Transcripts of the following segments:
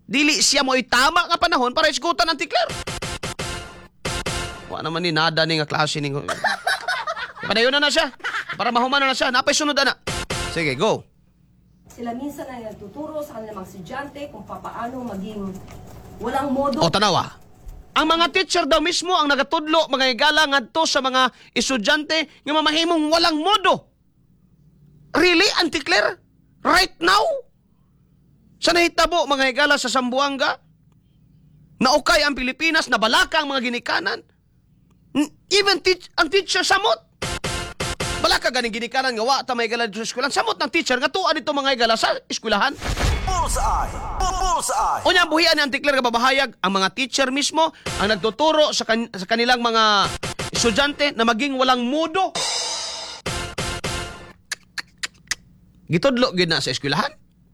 dili siya mo'y tama nga panahon para isgutan ang tikler. Wa naman ni nada ni nga klase ni. Padayon na siya. Para mahuman na siya. Napay sunod na. Sige, go. Sila minsan ay nagtuturo sa kanilang mga estudyante kung paano maging walang modo. O tanawa. Ang mga teacher daw mismo ang nagatudlo, mga higala ngadto sa mga estudyante nga mamahimong walang modo. Really, Auntie Claire? Right now? Sa nahitabo, mga higala sa Zamboanga? Naukay ang Pilipinas, nabalaka ang mga ginikanan? Even ang teacher samot? Balaka ganing ginikanan nga wa ta may higala sa eskwelahan. Samot ng teacher nga tuwa dito mga higala sa eskwelahan. Bullseye! Bullseye! O niya, buhian ni Auntie Claire nga babahayag, ang mga teacher mismo ang nagtuturo sa kanilang mga estudyante na maging walang mudo. Gitudlo gid na sa eskwelahan.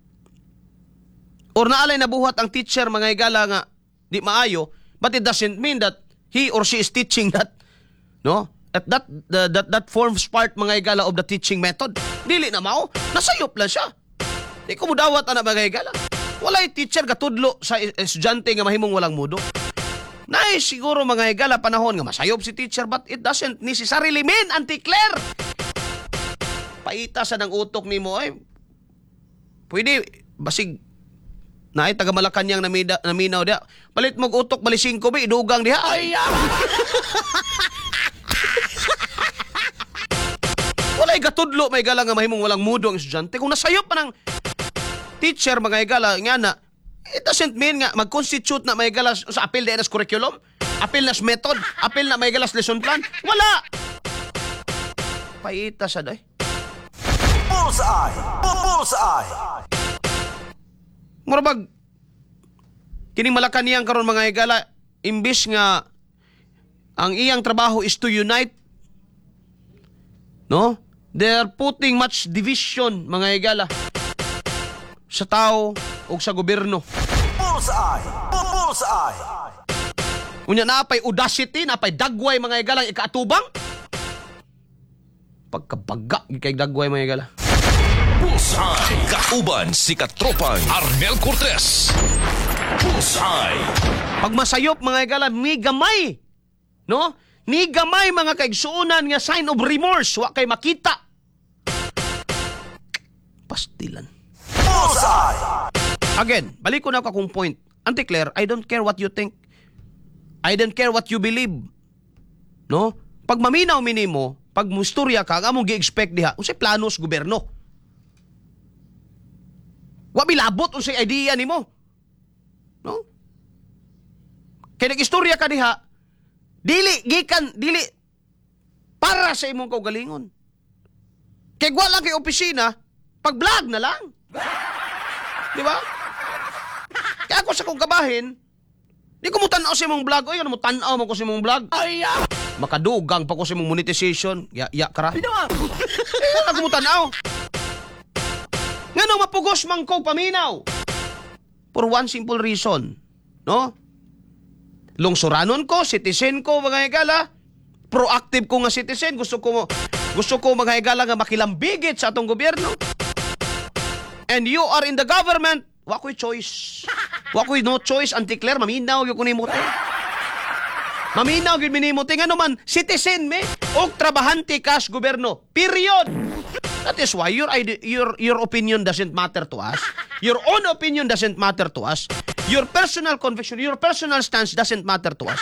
Or naalay nabuhat ang teacher mga higala nga di maayo, but it doesn't mean that he or she is teaching that, no? At that forms part mga higala of the teaching method. Dili na mao, nasayop lang siya. Di ko mudawat ana mga higala. Walay teacher katudlo sa estudyante nga mahimong walang mudo. Nay siguro mga higala panahon nga masayop si teacher, but it doesn't necessarily mean, Auntie Claire. Paita sa ng utok nimo ay pwede basig na ay taga Malacañang naminaw dia. Palit mo utok bali 5 bi idugang diha. Ay. Walay gatudlo may higala nga mahimong walang mudo ang estudyante kung nasayop pa ng teacher mga higala nga na, it doesn't mean nga mag-constitute na may higala sa apil na curriculum, apil na method, apil na may higala lesson plan. Wala! Paita sa day. Bullseye! Bullseye! Murabag, kining Malacañang karon mga higala, imbis nga ang iyang trabaho is to unite, no? They are putting much division mga higala sa tao o sa gobyerno. Bullseye! Bullseye! Unya napay audacity, napay dagway mga higala ikaatubang. Pagkabaga kay dagway mga higala. Bullseye! Kauban si Katropang Arnel Cortez. Bullseye! Pag masayop mga higala, may gamay. No? Ni gamay mga kaigsuunan nga sign of remorse. Wa kay makita. Pastilan. Bullseye! Again, balik ko na akong point. Auntie Claire, I don't care what you think. I don't care what you believe. No? Pag maminaw minimo, pag musturya ka, ang among gi-expect diha, unsay planos gobyerno. Wa bilabot unsay idea nimo. No? Kaya nag-istorya ka diha, dili para sa imong kaugalingon. Kaya wala kay opisina, pag-vlog na lang. Di ba? Kaya ako sa kong kabahin, di ko mo tanaw sa imong vlog. Ay, ano mo tanaw mo ko sa imong vlog? Ay, makadugang pa ko sa imong monetization. Ya ka ra. Ay, ako mo tanaw. Nga nung mapugos mang ko paminaw. For one simple reason. No? Lungsuranon ko, citizen ko, mga higala. Proactive ko nga citizen. Gusto ko mga higala nga makilambigit sa atong gobyerno. And you are in the government, wako'y choice. Wako'y no choice, Auntie Claire, maminaw yung kunimuti. Maminaw yung minimuti. Nga naman, citizen me, o trabahante ka sa gobyerno. Period. That is why your opinion doesn't matter to us. Your own opinion doesn't matter to us. Your personal conviction, your personal stance doesn't matter to us.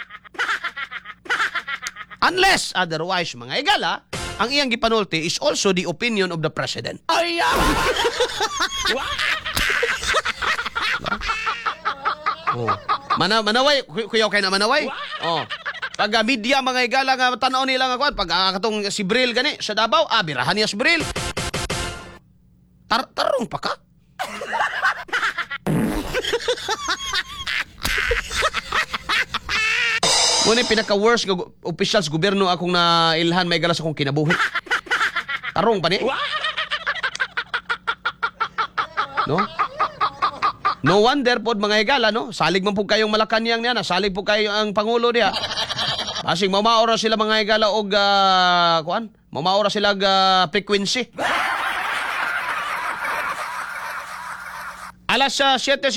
Unless, otherwise, mga higala, ang iyang gipanulti is also the opinion of the president. Ay, oh. Manaway, kuyaw kayo na manaway. Oh. Pag media mga higala nga tanaw nila nga kuan, pag katong si Bril gani sa Davao, birahan niya si Bril. Tarong pa ka. Muna pinaka-worst officials gobyerno akong nailhan may galas akong kinabuhi. Tarong pa ni. No? No wonder po mga higala, no? Salig man po kayong Malacañang niya, salig po kayo ang Pangulo niya. Asing mamaora sila mga higala og kuan? Mamaora sila frequency. Alas 7